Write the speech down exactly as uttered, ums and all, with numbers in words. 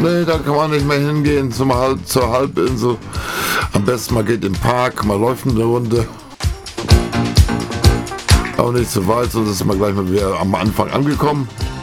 Nee, da kann man nicht mehr hingehen zum Halb, zur Halbinsel. Am besten man geht im Park, man läuft eine Runde. Auch nicht so weit, sonst ist man gleich mal wieder am Anfang angekommen.